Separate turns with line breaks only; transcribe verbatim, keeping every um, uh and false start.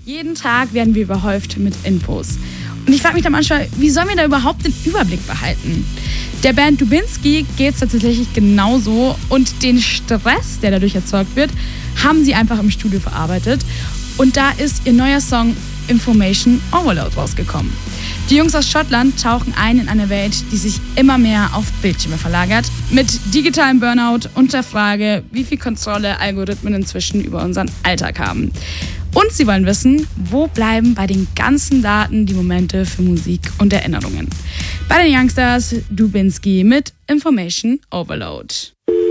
Jeden Tag werden wir überhäuft mit Infos. Und ich frage mich dann manchmal, wie sollen wir da überhaupt den Überblick behalten? Der Band Dubinsky geht es tatsächlich genauso und den Stress, der dadurch erzeugt wird, haben sie einfach im Studio verarbeitet. Und da ist ihr neuer Song Information Overload rausgekommen. Die Jungs aus Schottland tauchen ein in eine Welt, die sich immer mehr auf Bildschirme verlagert, mit digitalem Burnout und der Frage, wie viel Kontrolle Algorithmen inzwischen über unseren Alltag haben. Und sie wollen wissen, wo bleiben bei den ganzen Daten die Momente für Musik und Erinnerungen. Bei den Youngstars Dubinsky mit Information Overload.